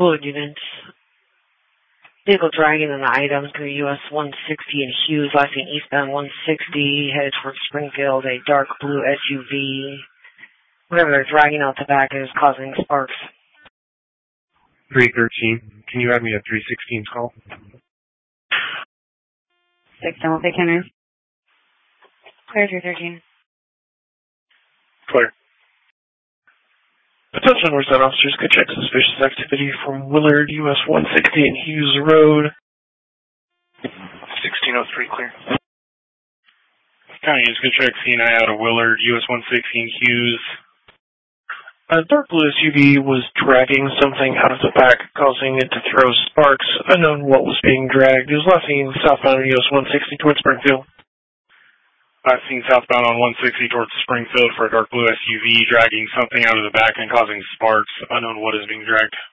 Fluid units. Vehicle dragging an item through US 160 in Hughes, last seen eastbound 160, headed towards Springfield, a dark blue SUV. Whatever they're dragging out the back is causing sparks. 313, can you have me a 316 call? 6, will take Henry. Clear 313. Clear. Attention, Resent officers, could check suspicious activity from Willard, US 160 and Hughes Road. 1603, clear. County is good check CNI out of Willard, US 160 and Hughes. A dark blue SUV was dragging something out of the back, causing it to throw sparks. Unknown what was being dragged. It was last seen southbound US 160 towards Springfield. Last seen southbound on 160 towards Springfield for a dark blue SUV dragging something out of the back and causing sparks. Unknown what is being dragged.